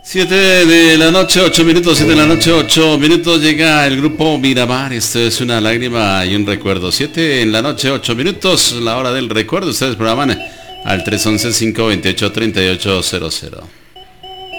7 de la noche, 8 minutos, 7 de la noche, 8 minutos, llega el grupo Miramar, esto es una lágrima y un recuerdo. 7 en la noche, 8 minutos, la hora del recuerdo, ustedes programan al 311-528-3800.